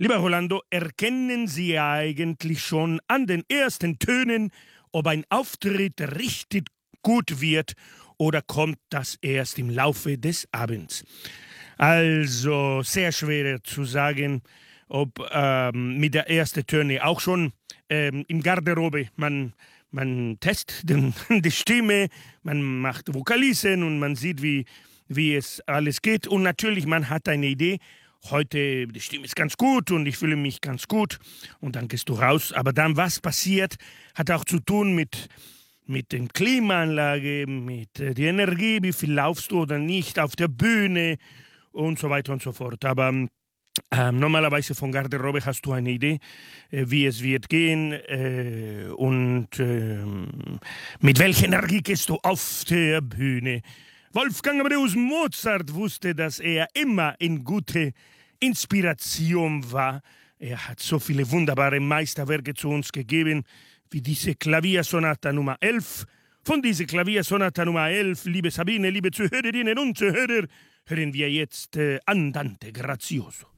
Lieber Rolando, erkennen Sie eigentlich schon an den ersten Tönen, ob ein Auftritt richtig gut wird oder kommt das erst im Laufe des Abends? Also sehr schwer zu sagen, ob mit der ersten Töne auch schon im Garderobe man testet die Stimme, man macht Vokalisen und man sieht, wie es alles geht. Und natürlich, man hat eine Idee. Heute, die Stimme ist ganz gut und ich fühle mich ganz gut. Und dann gehst du raus. Aber dann, was passiert, hat auch zu tun mit der Klimaanlage, mit der Energie, wie viel laufst du oder nicht auf der Bühne und so weiter und so fort. Aber normalerweise von Garderobe hast du eine Idee, wie es wird gehen und mit welcher Energie gehst du auf der Bühne. Wolfgang Amadeus Mozart wusste, dass er immer in gute Inspiration war. Er hat so viele wunderbare Meisterwerke zu uns gegeben, wie diese Klaviersonata Nummer 11. Von dieser Klaviersonata Nummer 11, liebe Sabine, liebe Zuhörerinnen und Zuhörer, hören wir jetzt Andante Grazioso.